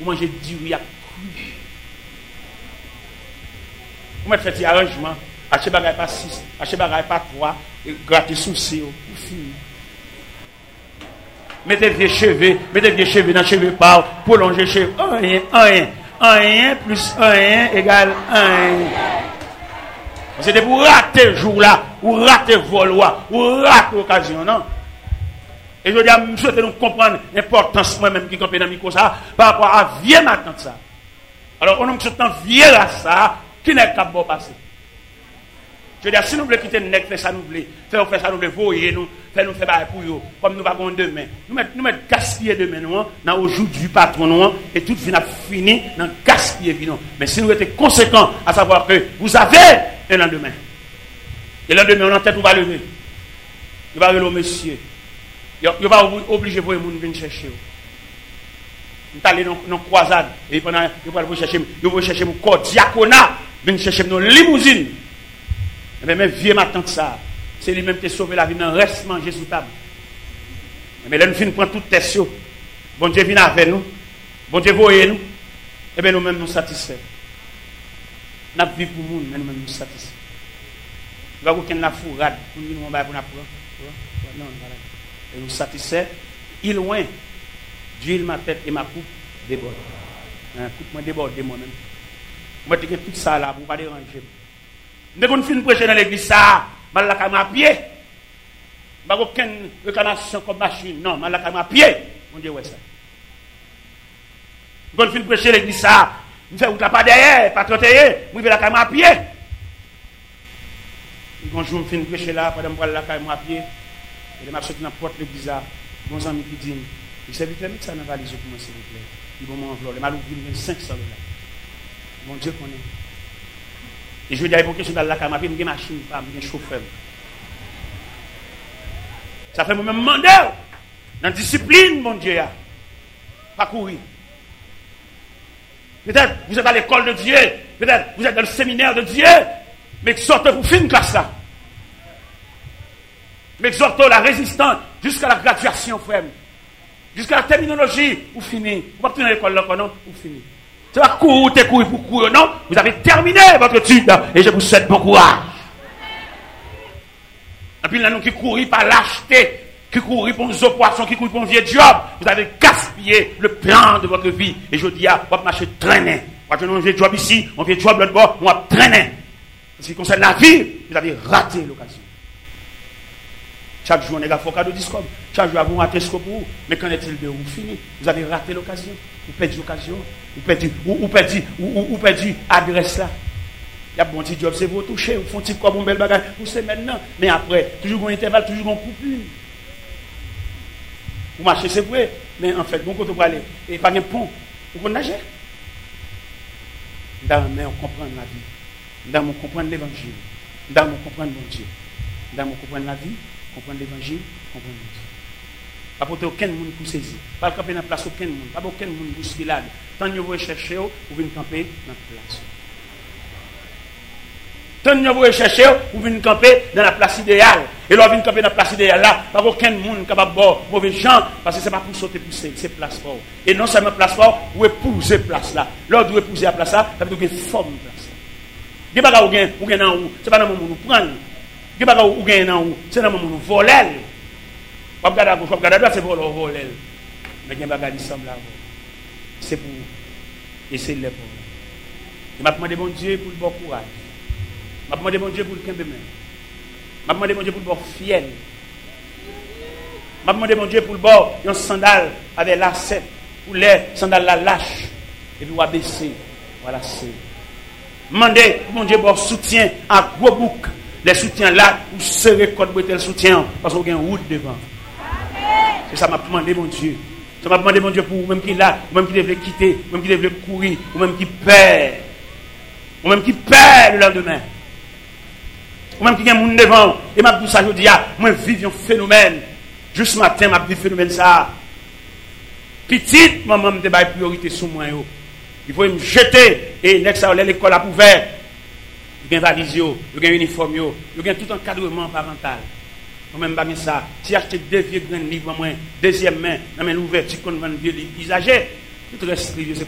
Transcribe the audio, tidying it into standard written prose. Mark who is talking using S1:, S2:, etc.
S1: manger du riz à cru. Vous mettez fait un arrangement, acheter bagaille pas 6, acheter bagaille pas 3, et gratter souci, pour finir. Mettez vieux cheveux dans cheveux par, prolonger cheveux, un plus un égale un. C'était pour rater le jour là, ou rater le vol, ou rater l'occasion, non? Et je dis à M. souhaite nous comprendre l'importance moi-même qui campé dans le micro ça, par rapport à vieux matin ça. Alors, on a un vieux là ça, qui n'est pas bon passé. Je dis à si nous voulons quitter le nec, faire ça nous voulons, faire ça nous voulons, voyer nous, faire nous faire pour eux, comme nous avons demain. Nous mettons gaspiller demain nous, dans aujourd'hui patron nous, et tout vient fini dans gaspiller nous. Mais si nous étions conséquents à savoir que vous avez un lendemain. Et le lendemain, on a tête, on va lever. Il va lever monsieur. Il va obliger pour les gens de venir chercher. Nous allons aller dans une croisade. Et pendant il va chercher mon corps diaconat. Venir chercher nos limousines. Mais même vieux ma tante ça. C'est lui-même qui a sauvé la vie dans le reste manger sous table. Mais là, nous finissons prendre toute tête. Bon Dieu vient avec nous. Bon Dieu voyez nous. Et bien nous-mêmes nous satisfaits. Nous vivons pour nous, mais nous-mêmes nous satisfaits. Nous avons aucune fourrade pour nous pour nous non, voilà. Et nous satisfaits. Il loin, d'huile ma tête et ma coupe déborde. Coupe moi déborde moi-même. Moi, je tout ça là pour ne pas déranger. Dès qu'on finit de prêcher dans l'église, ça, je vais à pied. Je n'ai aucune réclamation comme machine. Non, je vais à pied. Mon Dieu, ouais ça. Dès qu'on finit de prêcher dans l'église, ça, je fais pas derrière, pas trotter, je vais à pied. Un jour, je finis de prêcher là, pendant que je vais à pied. Et je marche dans la porte de l'église, mon ami qui dit, il s'est vite mettre ça dans la valise pour moi, s'il vous plaît. Il va m'envoler. Je vais 500 $. Mon Dieu connaît. Et je veux dire, pour que je suis dans la caméra, je vais une machine, je vais un chauffeur. Ça fait moi-même demander, dans la discipline, mon Dieu, pas courir. Peut-être vous êtes à l'école de Dieu, peut-être vous êtes dans le séminaire de Dieu, mais sortez pour finir classe là. Mais exhortez la résistance jusqu'à la graduation, frère. Jusqu'à la terminologie, vous finissez. Vous ne pouvez pas tenir l'école là, non? Vous finissez. C'est pas courir pour courir, non? Vous avez terminé votre étude et je vous souhaite bon courage. Et puis là, nous qui courons par lâcheté, qui courons pour nos poissons, qui courons pour un vieux job, vous avez gaspillé le plan de votre vie. Et je dis, vous marchez traîner. Vous avez un vieux job ici, un vieux job l'autre bord, on va traîner. En ce qui concerne la vie, vous avez raté l'occasion. Chaque jour, on est là, faut cadeau discours. Chaque jour, vous ratez ce que vous. Mais qu'en est-il de vous fini? Vous avez raté l'occasion. Vous perdez l'occasion. Vous perdez l'adresse là. Il y a bon petit job, c'est vous toucher. Vous font petit comme un bel bagage. Vous savez maintenant. Mais après, toujours un intervalle, toujours un coupure. Vous marchez, c'est vrai. Mais en fait, bon côté vous aller. Et pas un pont. Vous pouvez nager. Dans mais on comprend la vie. Dans on comprend l'évangile. Dans on comprend mon Dieu. Dans on comprend la vie. Comprendre l'évangile, comprendre Dieu. Pas pour aucun monde pour saisir. Pas camper dans la place aucun monde. Pas aucun monde pour se là. Tant que vous cherchez, vous venez camper dans la place. Tant que vous cherchez, vous venez camper dans la place idéale. Et là, vous venez camper dans la place idéale là. Pas aucun monde capable de boire mauvais gens. Parce que ce n'est pas pour sauter pour ces places fortes. Et non seulement place forte, vous épousez place là. Là, vous épouser la place là, ça veut dire que vous forme place là. Vous n'avez pas de où. Ce n'est pas dans le monde où vous prenez. Qui va ou gagner dans où c'est dans mon voler pas regarder à gauche pas regarder à droite c'est voler mais il y a bagage qui semble là c'est pour essayer de le pour je m'a demandé mon Dieu pour le bon courage m'a demandé mon Dieu pour le camp de main m'a demandé mon Dieu pour le bon fiel m'a demandé mon Dieu pour le bon un sandal avec lacet pour les sandales la lâche et puis on va baisser voilà c'est demandé mon Dieu pour soutien à gros bouc. Les soutiens là, vous serez code le soutien parce qu'on a une route devant. C'est ça m'a demandé mon Dieu. Ça m'a demandé mon Dieu pour vous-même qui est là, vous-même qui devez quitter, vous-même qui devez courir, vous-même qui perd. Vous-même qui perd le lendemain. Vous-même qui a un monde devant. Et m'a dit ça, je dis, moi vive un phénomène. Juste ce matin, m'a dit phénomène ça. Petite, maman me débat priorité sur moi. Il faut me jeter et l'école a ouvert. Il y a un valise, il y a un uniforme, il y a tout encadrement parental. Moi-même, pas ça. Si j'achète 2 vieux grands livres, deuxième main, dans l'ouverture qu'on vend vieux livres usagés, tout reste